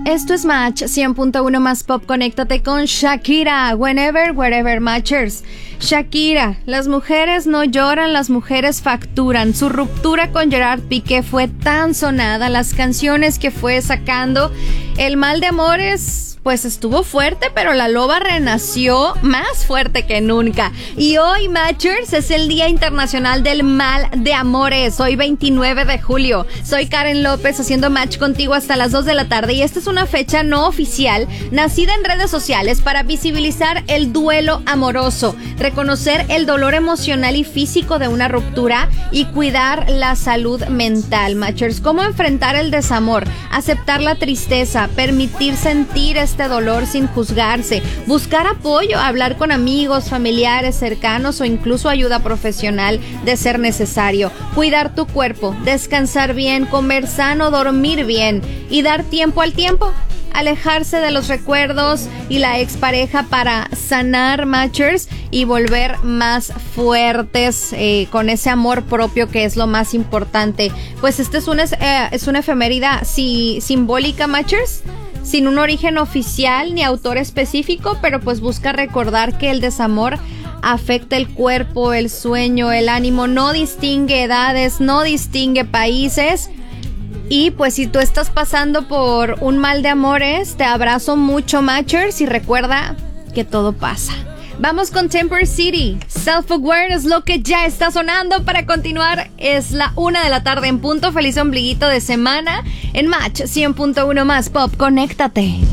Esto es Match 100.1 más pop. Conéctate con Shakira. Whenever, wherever, Matchers. Shakira, las mujeres no lloran, las mujeres facturan. Su ruptura con Gerard Piqué fue tan sonada, las canciones que fue sacando. El mal de amores pues estuvo fuerte, pero la loba renació más fuerte que nunca. Y hoy, Matchers, es el Día Internacional del Mal de Amores. Hoy 29 de julio. Soy Karen López haciendo match contigo hasta las 2 de la tarde. Y esta es una fecha no oficial, nacida en redes sociales para visibilizar el duelo amoroso, reconocer el dolor emocional y físico de una ruptura y cuidar la salud mental. Matchers, ¿cómo enfrentar el desamor? Aceptar la tristeza, permitir sentir este dolor sin juzgarse, buscar apoyo, hablar con amigos, familiares, cercanos o incluso ayuda profesional de ser necesario, cuidar tu cuerpo, descansar bien, comer sano, dormir bien y dar tiempo al tiempo, alejarse de los recuerdos y la expareja para sanar, Matchers, y volver más fuertes con ese amor propio que es lo más importante. Pues esta es una efeméride simbólica, Matchers, sin un origen oficial ni autor específico, pero pues busca recordar que el desamor afecta el cuerpo, el sueño, el ánimo, no distingue edades, no distingue países. Y pues si tú estás pasando por un mal de amores, te abrazo mucho, Matchers, y recuerda que todo pasa. Vamos con Temper City. Self-Aware es lo que ya está sonando para continuar. Es la 1 de la tarde en punto. Feliz ombliguito de semana en Match 100.1 más pop. Conéctate.